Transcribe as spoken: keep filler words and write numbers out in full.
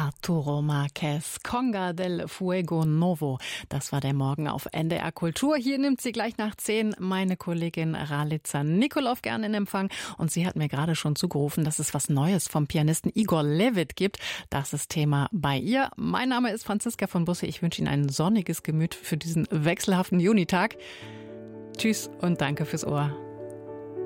Arturo Márquez, Conga del Fuego Novo. Das war der Morgen auf N D R Kultur. Hier nimmt sie gleich nach zehn meine Kollegin Ralica Nikolov gerne in Empfang. Und sie hat mir gerade schon zugerufen, dass es was Neues vom Pianisten Igor Levit gibt. Das ist Thema bei ihr. Mein Name ist Franziska von Busse. Ich wünsche Ihnen ein sonniges Gemüt für diesen wechselhaften Junitag. Tschüss und danke fürs Ohr.